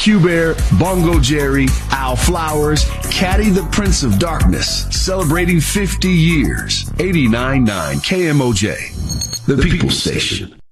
Q-Bear, Bongo Jerry, Al Flowers, Caddy the Prince of Darkness, celebrating 50 years. 89.9 KMOJ, the People Station.